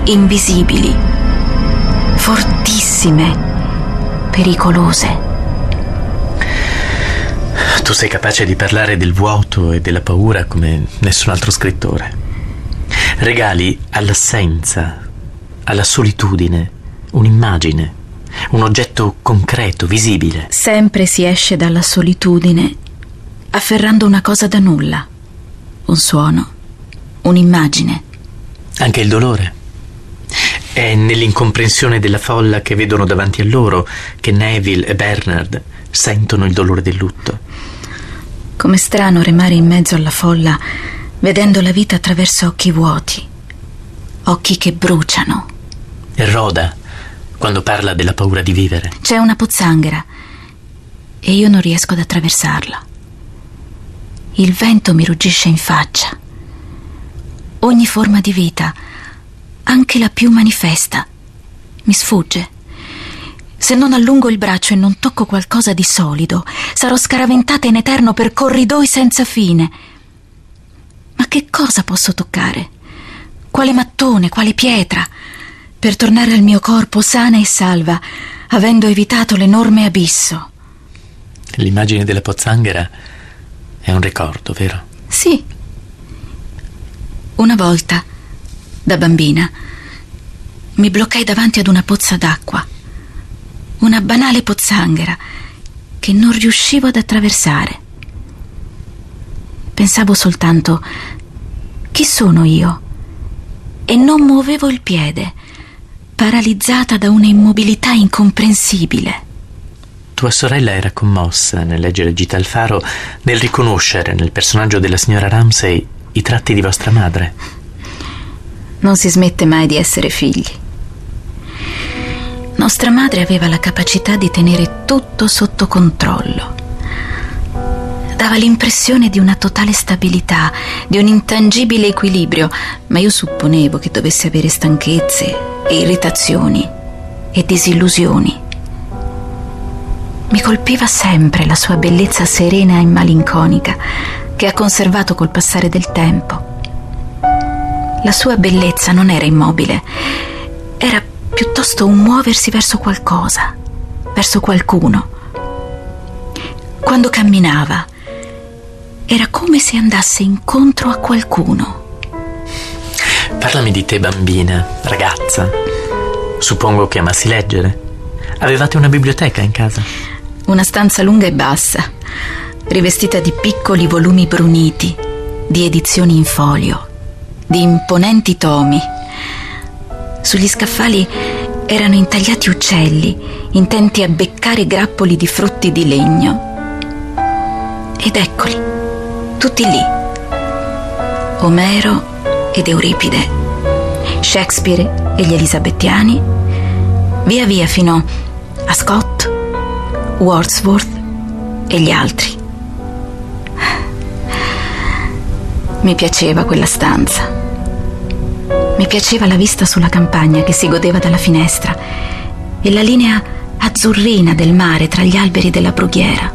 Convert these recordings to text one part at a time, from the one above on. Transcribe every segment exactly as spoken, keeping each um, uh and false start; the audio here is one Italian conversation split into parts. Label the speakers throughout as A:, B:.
A: invisibili, fortissime, pericolose.
B: Tu sei capace di parlare del vuoto e della paura come nessun altro scrittore. Regali all'assenza, alla solitudine, un'immagine, un oggetto concreto, visibile.
A: Sempre si esce dalla solitudine afferrando una cosa da nulla, un suono, un'immagine.
B: Anche il dolore. È nell'incomprensione della folla che vedono davanti a loro che Neville e Bernard sentono il dolore del lutto.
A: Com'è strano remare in mezzo alla folla vedendo la vita attraverso occhi vuoti, occhi che bruciano.
B: E Rhoda, quando parla della paura di vivere.
A: C'è una pozzanghera e io non riesco ad attraversarla. Il vento mi ruggisce in faccia. Ogni forma di vita, anche la più manifesta, mi sfugge. Se non allungo il braccio e non tocco qualcosa di solido, sarò scaraventata in eterno per corridoi senza fine. Ma che cosa posso toccare? Quale mattone, quale pietra? Per tornare al mio corpo sana e salva, avendo evitato l'enorme abisso.
B: L'immagine della pozzanghera è un ricordo, vero?
A: Sì. Una volta, da bambina, mi bloccai davanti ad una pozza d'acqua, una banale pozzanghera che non riuscivo ad attraversare. Pensavo soltanto: chi sono io? E non muovevo il piede, paralizzata da una immobilità incomprensibile.
B: Tua sorella era commossa nel leggere Gita al faro, nel riconoscere nel personaggio della signora Ramsay i tratti di vostra madre.
A: Non si smette mai di essere figli. Nostra madre aveva la capacità di tenere tutto sotto controllo. Dava l'impressione di una totale stabilità, di un intangibile equilibrio, ma io supponevo che dovesse avere stanchezze e irritazioni e disillusioni. Mi colpiva sempre la sua bellezza serena e malinconica, che ha conservato col passare del tempo. La sua bellezza non era immobile, era piuttosto un muoversi verso qualcosa, verso qualcuno. Quando camminava, era come se andasse incontro a qualcuno.
B: Parlami di te, bambina, ragazza. Suppongo che amassi leggere. Avevate una biblioteca in casa?
A: Una stanza lunga e bassa, rivestita di piccoli volumi bruniti, di edizioni in folio, di imponenti tomi. Sugli scaffali erano intagliati uccelli, intenti a beccare grappoli di frutti di legno. Ed eccoli, tutti lì. Omero ed Euripide, Shakespeare e gli elisabettiani, via via fino a Scott, Wordsworth e gli altri. Mi piaceva quella stanza. Mi piaceva la vista sulla campagna che si godeva dalla finestra e la linea azzurrina del mare tra gli alberi della brughiera.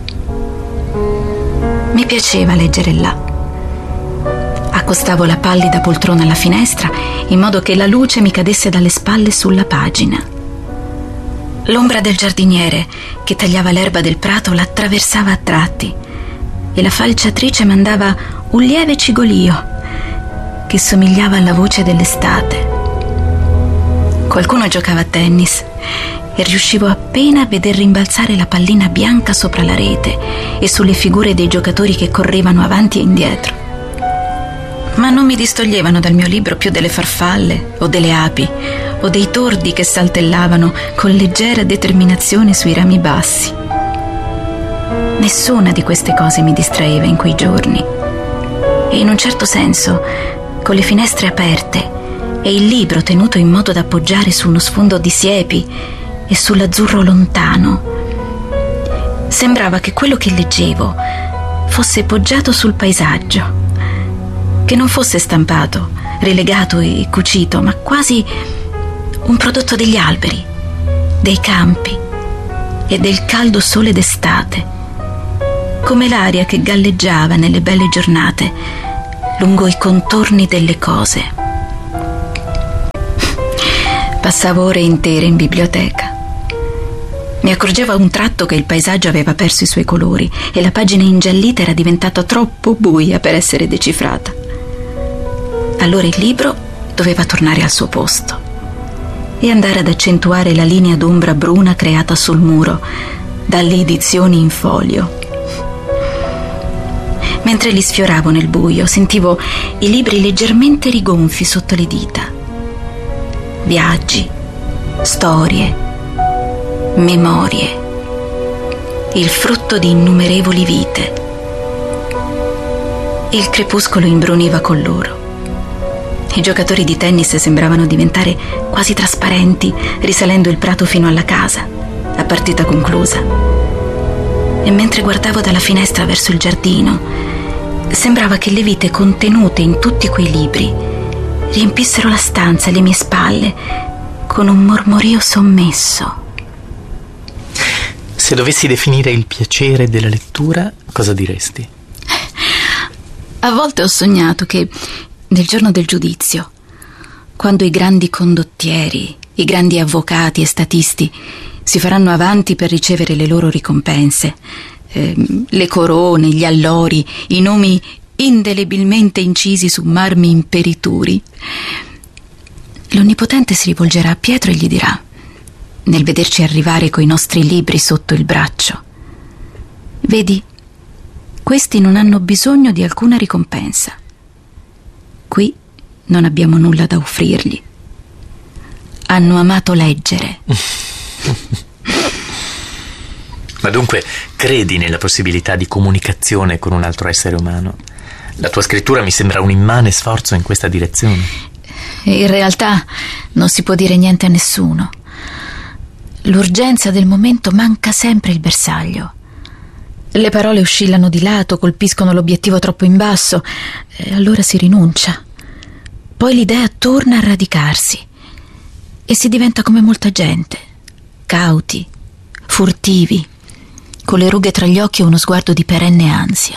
A: Mi piaceva leggere là. Accostavo la pallida poltrona alla finestra in modo che la luce mi cadesse dalle spalle sulla pagina. L'ombra del giardiniere che tagliava l'erba del prato l'attraversava a tratti e la falciatrice mandava un lieve cigolio che somigliava alla voce dell'estate. Qualcuno giocava a tennis e riuscivo appena a veder rimbalzare la pallina bianca sopra la rete e sulle figure dei giocatori che correvano avanti e indietro. Ma non mi distoglievano dal mio libro più delle farfalle o delle api o dei tordi che saltellavano con leggera determinazione sui rami bassi. Nessuna di queste cose mi distraeva in quei giorni e in un certo senso, con le finestre aperte e il libro tenuto in modo da appoggiare su uno sfondo di siepi e sull'azzurro lontano, sembrava che quello che leggevo fosse poggiato sul paesaggio, che non fosse stampato, rilegato e cucito, ma quasi un prodotto degli alberi, dei campi e del caldo sole d'estate, come l'aria che galleggiava nelle belle giornate lungo i contorni delle cose. Passavo ore intere in biblioteca. Mi accorgevo a un tratto che il paesaggio aveva perso i suoi colori e la pagina ingiallita era diventata troppo buia per essere decifrata. Allora il libro doveva tornare al suo posto e andare ad accentuare la linea d'ombra bruna creata sul muro dalle edizioni in folio. Mentre li sfioravo nel buio, sentivo i libri leggermente rigonfi sotto le dita. Viaggi, storie, memorie, il frutto di innumerevoli vite. Il crepuscolo imbruniva con loro. I giocatori di tennis sembravano diventare quasi trasparenti, risalendo il prato fino alla casa, a partita conclusa. E mentre guardavo dalla finestra verso il giardino, sembrava che le vite contenute in tutti quei libri riempissero la stanza alle mie spalle con un mormorio sommesso.
B: Se dovessi definire il piacere della lettura, cosa diresti?
A: A volte ho sognato che nel giorno del giudizio, quando i grandi condottieri, i grandi avvocati e statisti si faranno avanti per ricevere le loro ricompense, eh, le corone, gli allori, i nomi indelebilmente incisi su marmi imperituri, l'Onnipotente si rivolgerà a Pietro e gli dirà, nel vederci arrivare coi nostri libri sotto il braccio: vedi, questi non hanno bisogno di alcuna ricompensa. Qui non abbiamo nulla da offrirgli. Hanno amato leggere.
B: Ma dunque credi nella possibilità di comunicazione con un altro essere umano? La tua scrittura mi sembra un immane sforzo in questa direzione.
A: In realtà non si può dire niente a nessuno. L'urgenza del momento manca sempre il bersaglio. Le parole oscillano di lato, colpiscono l'obiettivo troppo in basso, e allora si rinuncia. Poi l'idea torna a radicarsi e si diventa come molta gente, cauti, furtivi, con le rughe tra gli occhi e uno sguardo di perenne ansia.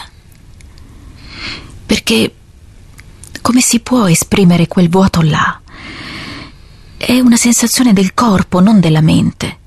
A: Perché come si può esprimere quel vuoto là? È una sensazione del corpo, non della mente.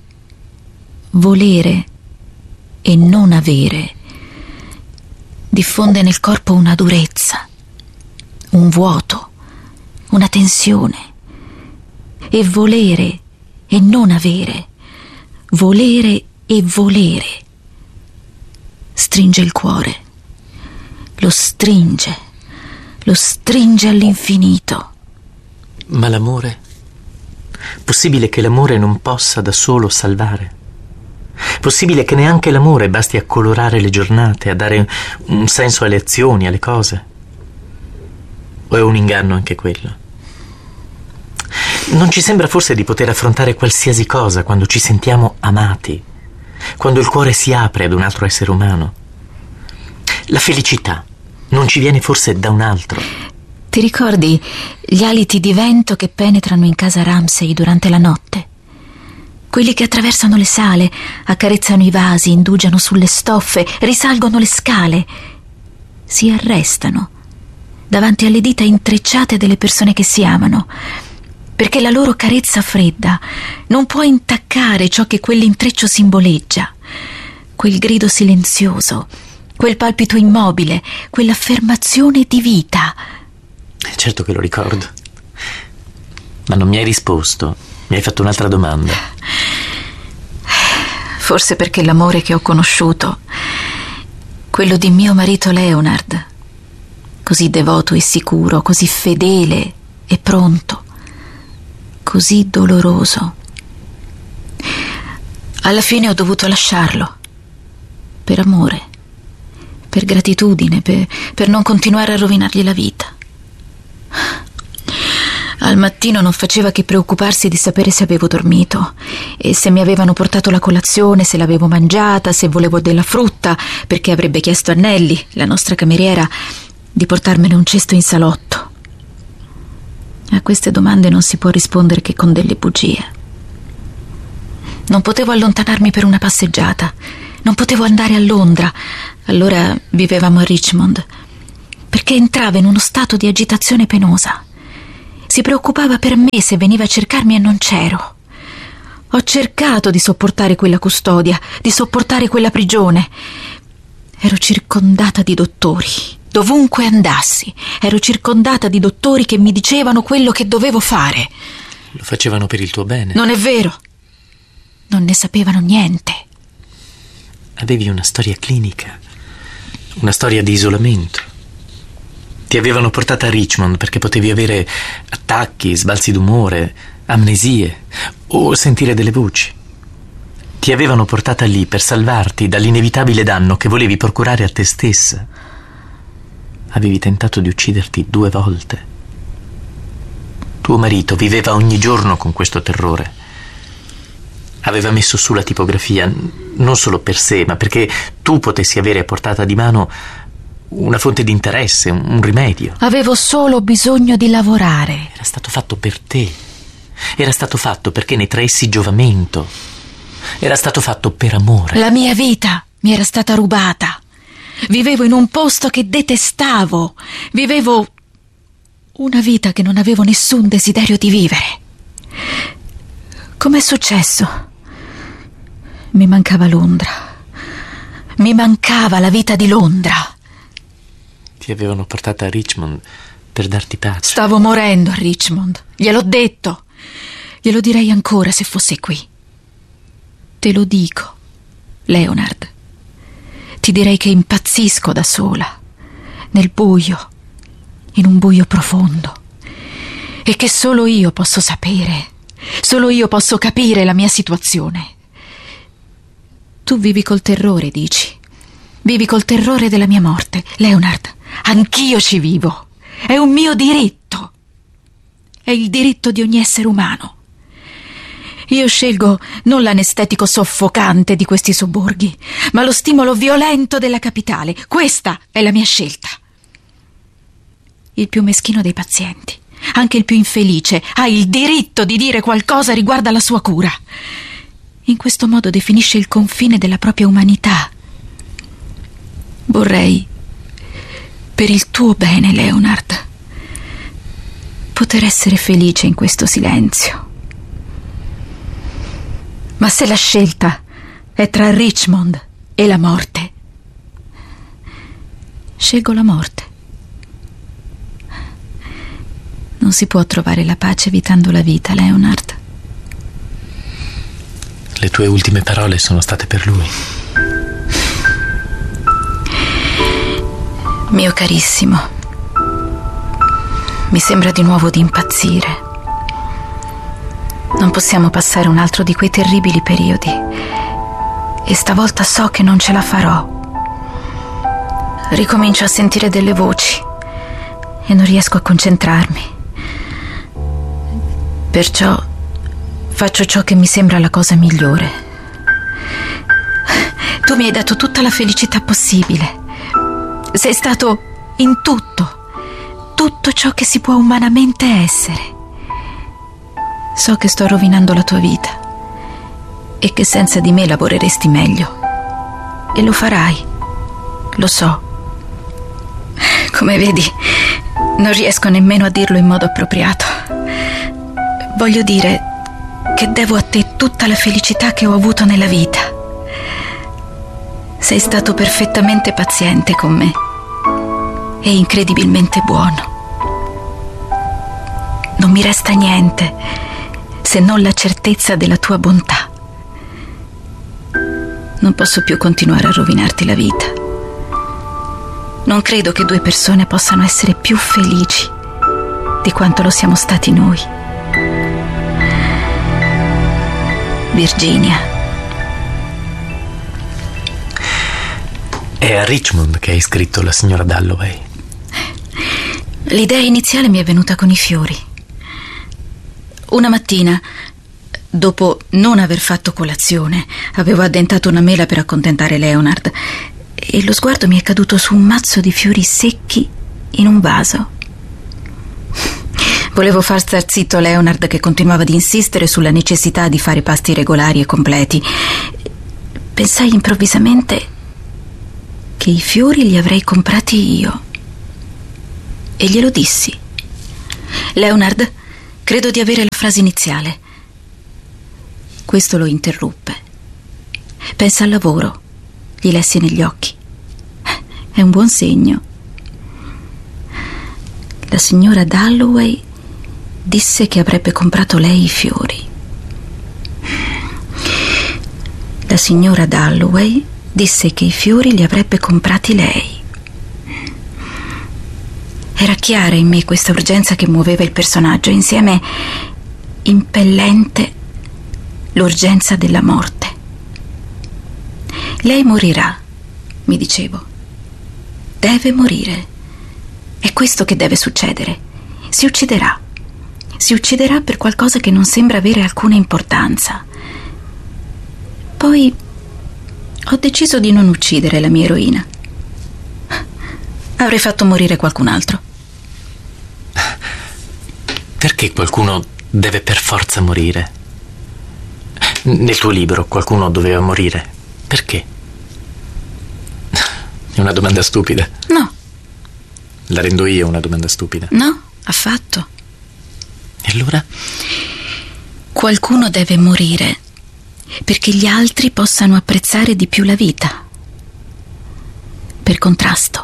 A: Volere e non avere diffonde nel corpo una durezza, un vuoto, una tensione. E volere e non avere, volere e volere, stringe il cuore, lo stringe, lo stringe all'infinito.
B: Ma l'amore? Possibile che l'amore non possa da solo salvare? Possibile che neanche l'amore basti a colorare le giornate, a dare un senso alle azioni, alle cose? O è un inganno anche quello? Non ci sembra forse di poter affrontare qualsiasi cosa quando ci sentiamo amati, quando il cuore si apre ad un altro essere umano? La felicità non ci viene forse da un altro?
A: Ti ricordi gli aliti di vento che penetrano in casa Ramsay durante la notte? Quelli che attraversano le sale, accarezzano i vasi, indugiano sulle stoffe, risalgono le scale, si arrestano davanti alle dita intrecciate delle persone che si amano, perché la loro carezza fredda non può intaccare ciò che quell'intreccio simboleggia, quel grido silenzioso, quel palpito immobile, quell'affermazione di vita.
B: Certo che lo ricordo, ma non mi hai risposto. Mi hai fatto un'altra domanda.
A: Forse perché l'amore che ho conosciuto, quello di mio marito Leonard, così devoto e sicuro, così fedele e pronto, così doloroso, alla fine ho dovuto lasciarlo, per amore, per gratitudine, per, per non continuare a rovinargli la vita. Al mattino non faceva che preoccuparsi di sapere se avevo dormito e se mi avevano portato la colazione, se l'avevo mangiata, se volevo della frutta, perché avrebbe chiesto a Nelly, la nostra cameriera, di portarmene un cesto in salotto. A queste domande non si può rispondere che con delle bugie. Non potevo allontanarmi per una passeggiata, non potevo andare a Londra, allora vivevamo a Richmond, perché entravo in uno stato di agitazione penosa. Si preoccupava per me se veniva a cercarmi e non c'ero. Ho cercato di sopportare quella custodia, di sopportare quella prigione. Ero circondata di dottori. Dovunque andassi, ero circondata di dottori che mi dicevano quello che dovevo fare.
B: Lo facevano per il tuo bene.
A: Non è vero. Non ne sapevano niente.
B: Avevi una storia clinica, una storia di isolamento. Ti avevano portata a Richmond perché potevi avere attacchi, sbalzi d'umore, amnesie o sentire delle voci. Ti avevano portata lì per salvarti dall'inevitabile danno che volevi procurare a te stessa. Avevi tentato di ucciderti due volte. Tuo marito viveva ogni giorno con questo terrore. Aveva messo su la tipografia non solo per sé, ma perché tu potessi avere a portata di mano una fonte di interesse, un rimedio.
A: Avevo solo bisogno di lavorare.
B: Era stato fatto per te. Era stato fatto perché ne traessi giovamento. Era stato fatto per amore.
A: La mia vita mi era stata rubata. Vivevo in un posto che detestavo. Vivevo una vita che non avevo nessun desiderio di vivere. Com'è successo? Mi mancava Londra. Mi mancava la vita di Londra.
B: Ti avevano portata a Richmond per darti pace.
A: Stavo morendo a Richmond. Gliel'ho detto. Glielo direi ancora se fosse qui. Te lo dico, Leonard. Ti direi che impazzisco da sola, nel buio, in un buio profondo, e che solo io posso sapere, solo io posso capire la mia situazione. Tu vivi col terrore, dici. Vivi col terrore della mia morte. Leonard, anch'io ci vivo. È un mio diritto. È il diritto di ogni essere umano. Io scelgo non l'anestetico soffocante di questi sobborghi, ma lo stimolo violento della capitale. Questa è la mia scelta. Il più meschino dei pazienti, anche il più infelice, ha il diritto di dire qualcosa riguardo alla sua cura. In questo modo definisce il confine della propria umanità. Vorrei, per il tuo bene, Leonard, poter essere felice in questo silenzio. Ma se la scelta è tra Richmond e la morte, scelgo la morte. Non si può trovare la pace evitando la vita, Leonard.
B: Le tue ultime parole sono state per lui.
A: Mio carissimo, mi sembra di nuovo di impazzire. Non possiamo passare un altro di quei terribili periodi, e stavolta so che non ce la farò. Ricomincio a sentire delle voci e non riesco a concentrarmi. Perciò faccio ciò che mi sembra la cosa migliore. Tu mi hai dato tutta la felicità possibile. Sei stato in tutto, tutto ciò che si può umanamente essere. So che sto rovinando la tua vita e che senza di me lavoreresti meglio. E lo farai, lo so. Come vedi, non riesco nemmeno a dirlo in modo appropriato. Voglio dire che devo a te tutta la felicità che ho avuto nella vita. Sei stato perfettamente paziente con me e incredibilmente buono. Non mi resta niente se non la certezza della tua bontà. Non posso più continuare a rovinarti la vita. Non credo che due persone possano essere più felici di quanto lo siamo stati noi. Virginia.
B: È a Richmond che hai scritto la signora Dalloway.
A: L'idea iniziale mi è venuta con i fiori. Una mattina, dopo non aver fatto colazione, avevo addentato una mela per accontentare Leonard e lo sguardo mi è caduto su un mazzo di fiori secchi in un vaso. Volevo far star zitto Leonard, che continuava ad insistere sulla necessità di fare pasti regolari e completi. Pensai improvvisamente che i fiori li avrei comprati io e glielo dissi. Leonard, Credo di avere la frase iniziale. Questo lo interruppe. Pensa al lavoro, gli lessi negli occhi. È un buon segno. La signora Dalloway disse che avrebbe comprato lei i fiori. La signora Dalloway disse che i fiori li avrebbe comprati lei. Era chiara in me questa urgenza che muoveva il personaggio, insieme impellente l'urgenza della morte. Lei morirà, mi dicevo. Deve morire. È questo che deve succedere. Si ucciderà. Si ucciderà per qualcosa che non sembra avere alcuna importanza. Poi ho deciso di non uccidere la mia eroina. Avrei fatto morire qualcun altro.
B: Perché qualcuno deve per forza morire? Nel tuo libro qualcuno doveva morire. Perché? È una domanda stupida.
A: No.
B: La rendo io una domanda stupida?
A: No, affatto.
B: E allora?
A: Qualcuno deve morire perché gli altri possano apprezzare di più la vita. Per contrasto.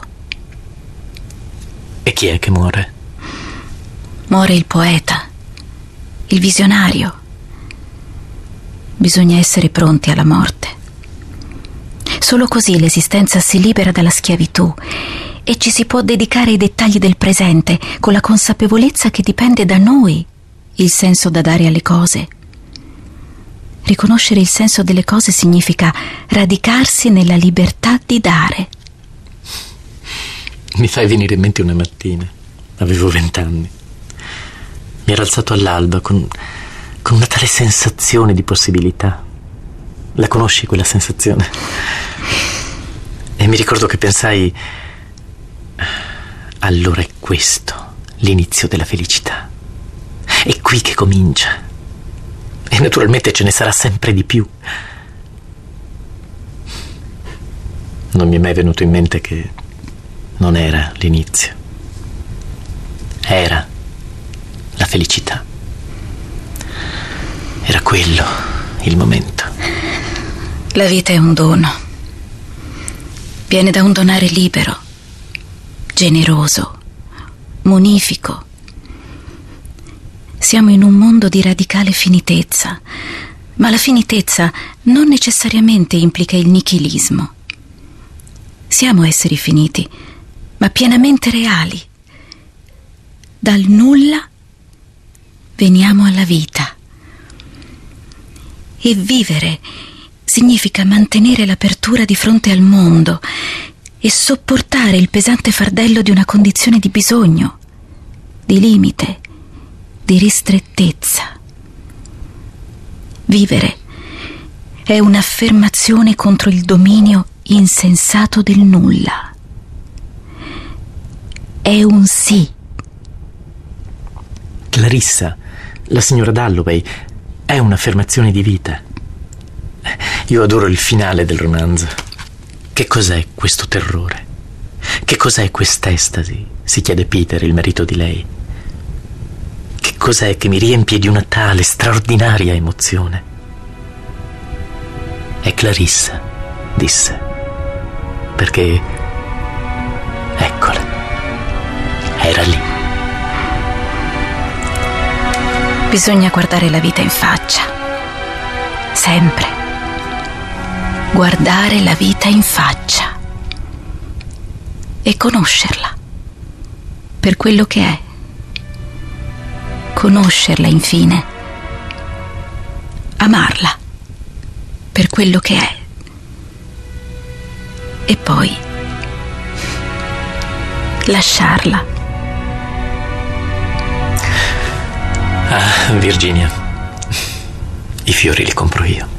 B: E chi è che muore?
A: Muore il poeta, il visionario. Bisogna essere pronti alla morte. Solo così l'esistenza si libera dalla schiavitù e ci si può dedicare ai dettagli del presente con la consapevolezza che dipende da noi il senso da dare alle cose. Riconoscere il senso delle cose significa radicarsi nella libertà di dare.
B: Mi fai venire in mente una mattina. Avevo vent'anni. Mi ero alzato all'alba con, con una tale sensazione di possibilità. La conosci quella sensazione? E mi ricordo che pensai: allora è questo l'inizio della felicità. È qui che comincia. E naturalmente ce ne sarà sempre di più. Non mi è mai venuto in mente che non era l'inizio. Era la felicità. Era quello il momento.
A: La vita è un dono. Viene da un donare libero, generoso, munifico. Siamo in un mondo di radicale finitezza, ma la finitezza non necessariamente implica il nichilismo. Siamo esseri finiti, ma pienamente reali. Dal nulla veniamo alla vita. E vivere significa mantenere l'apertura di fronte al mondo e sopportare il pesante fardello di una condizione di bisogno, di limite, di ristrettezza. Vivere è un'affermazione contro il dominio insensato del nulla. È un sì.
B: Clarissa, la signora Dalloway, è un'affermazione di vita. Io adoro il finale del romanzo. Che cos'è questo terrore? Che cos'è quest'estasi? Si chiede Peter, il marito di lei. Che cos'è che mi riempie di una tale straordinaria emozione? È Clarissa, disse, perché eccola, era lì.
A: Bisogna guardare la vita in faccia, sempre. Guardare la vita in faccia e conoscerla per quello che è. Conoscerla, infine. Amarla per quello che è. E poi lasciarla.
B: Ah, Virginia, i fiori li compro io.